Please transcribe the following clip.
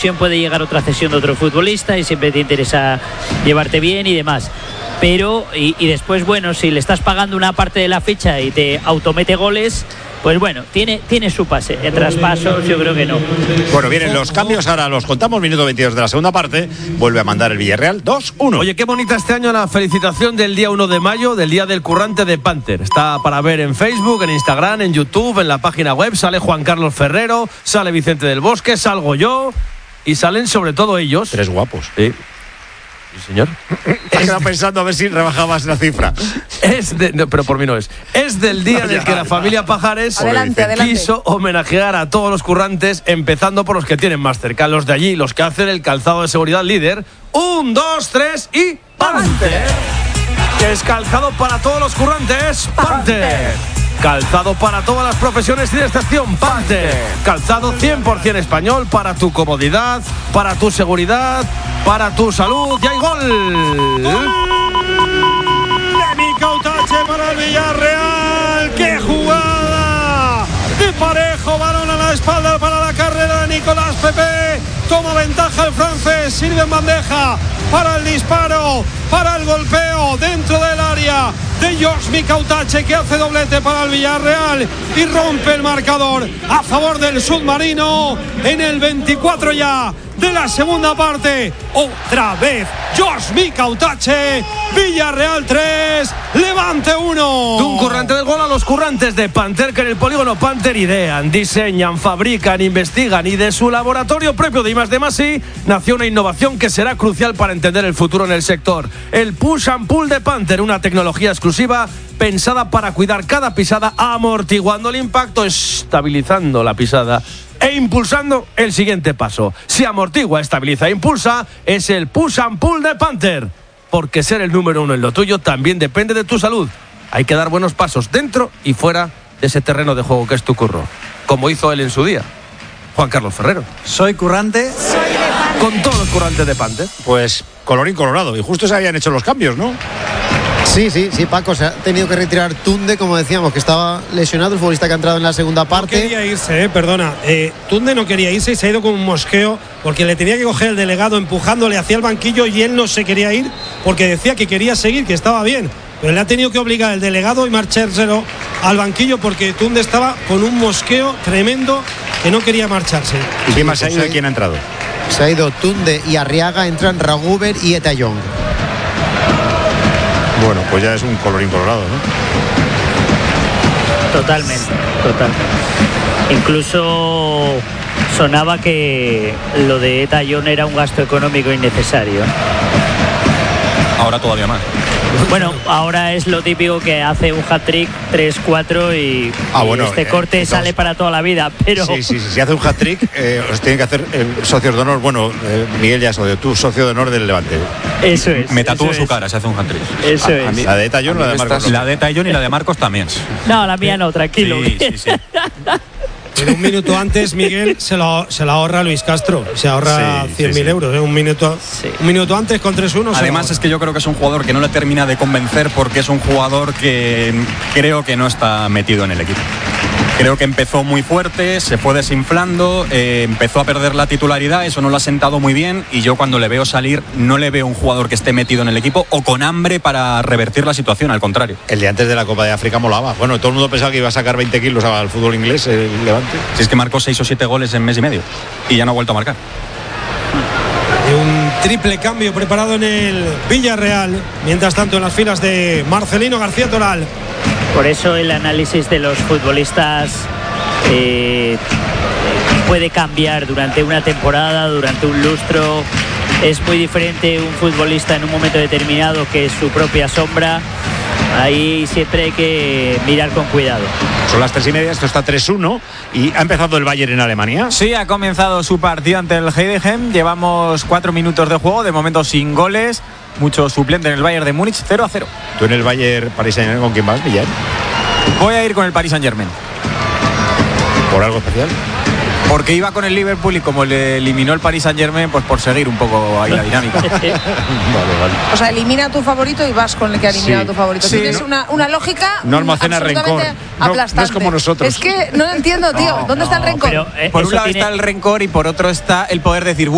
puede llegar otra cesión de otro futbolista y siempre te interesa llevarte bien y demás. Pero, y después, bueno, si le estás pagando una parte de la ficha y te automete goles, pues bueno, tiene su pase. En traspasos yo creo que no. Bueno, vienen los cambios, ahora los contamos. Minuto 22 de la segunda parte. Vuelve a mandar el Villarreal 2-1. Oye, qué bonita este año la felicitación del día 1 de mayo, del Día del Currante de Panther. Está para ver en Facebook, en Instagram, en YouTube, en la página web. Sale Juan Carlos Ferrero, sale Vicente del Bosque, salgo yo y salen sobre todo ellos. Tres guapos. Sí. Sí, señor. Te has quedado pensando a ver si rebajabas la cifra. No, pero por mí no es. Es del día en el que la familia Pajares quiso homenajear a todos los currantes, empezando por los que tienen más cerca, los de allí, los que hacen el calzado de seguridad líder. 1, 2, 3 y Panther. Que es calzado para todos los currantes. Panther. Calzado para todas las profesiones sin excepción. Panther. Calzado 100% español para tu comodidad, para tu seguridad, para tu salud. ¡Y hay gol! Micautache para el Villarreal. ¡Qué jugada! De Parejo, balón a la espalda para la carrera de Nicolás Pepe. Toma ventaja el francés, sirve en bandeja para el disparo, para el golpeo dentro del área de George Micautache, que hace doblete para el Villarreal y rompe el marcador a favor del submarino en el 24 ya de la segunda parte. Otra vez George Micautache. Villarreal 3, Levante 1. De un currante del gol a los currantes de Panther, que en el polígono Panther idean, diseñan, fabrican, investigan, y de su laboratorio propio de I+D+I nació una innovación que será crucial para entender el futuro en el sector. El Push and Pull de Panther, una tecnología exclusiva pensada para cuidar cada pisada, amortiguando el impacto, estabilizando la pisada e impulsando el siguiente paso. Si amortigua, estabiliza e impulsa, es el Push and Pull de Panther. Porque ser el número 1 en lo tuyo también depende de tu salud. Hay que dar buenos pasos dentro y fuera de ese terreno de juego que es tu curro, como hizo él en su día. Juan Carlos Ferrero. Soy currante. Con todos los currantes de Panther. Pues colorín colorado. Y justo se habían hecho los cambios, ¿no? Sí, Paco, se ha tenido que retirar Tunde, como decíamos, que estaba lesionado, el futbolista que ha entrado en la segunda parte. No quería irse, perdona. Tunde no quería irse y se ha ido con un mosqueo porque le tenía que coger el delegado empujándole hacia el banquillo y él no se quería ir porque decía que quería seguir, que estaba bien. Pero le ha tenido que obligar el delegado y marchárselo al banquillo porque Tunde estaba con un mosqueo tremendo que no quería marcharse. ¿Y quién más se ha ido y quién ha entrado? Se ha ido Tunde y Arriaga, entran Raguber y Etayón. Bueno, pues ya es un colorín colorado, ¿no? Totalmente. Incluso sonaba que lo de Etayón era un gasto económico innecesario. Ahora todavía más. Bueno, ahora es lo típico que hace un hat-trick 3-4 y este corte sale para toda la vida, pero... Sí, si hace un hat-trick, os tiene que hacer socios de honor. Bueno, Miguel ya es socio, tú socio de honor del Levante. Eso es. Me tatúo su cara si hace un hat-trick. Eso es. ¿La de Etayón o la de Marcos? La de Etayón y la de Marcos también. No, la mía no, tranquilo. Sí. Pero un minuto antes, Miguel, se lo ahorra Luis Castro. Se ahorra 100.000 euros. Un minuto antes con 3-1. Además es que yo creo que es un jugador que no le termina de convencer porque es un jugador que creo que no está metido en el equipo. Creo que empezó muy fuerte, se fue desinflando, empezó a perder la titularidad, eso no lo ha sentado muy bien y yo cuando le veo salir no le veo un jugador que esté metido en el equipo o con hambre para revertir la situación, al contrario. El de antes de la Copa de África molaba. Bueno, todo el mundo pensaba que iba a sacar 20 kilos al fútbol inglés, el Levante. Si es que marcó 6 o 7 goles en mes y medio y ya no ha vuelto a marcar. Un triple cambio preparado en el Villarreal, mientras tanto en las filas de Marcelino García Toral. Por eso el análisis de los futbolistas puede cambiar durante una temporada, durante un lustro. Es muy diferente un futbolista en un momento determinado que es su propia sombra. Ahí siempre hay que mirar con cuidado. Son las 3:30, esto está 3-1 y ha empezado el Bayern en Alemania. Sí, ha comenzado su partido ante el Heidenheim. Llevamos 4 minutos de juego, de momento sin goles. Mucho suplente en el Bayern de Múnich, 0-0. ¿Tú en el Bayern Paris Saint-Germain con quién vas, Villar? Voy a ir con el Paris Saint-Germain. ¿Por algo especial? Porque iba con el Liverpool y como le eliminó el Paris Saint-Germain, pues por seguir un poco ahí la dinámica. Vale. O sea, elimina a tu favorito y vas con el que ha eliminado a tu favorito. Sí, Tienes una lógica no almacena rencor. aplastante. No es como nosotros. Es que no entiendo, tío. ¿Dónde está el rencor? Pero, por un lado está el rencor y por otro está el poder decir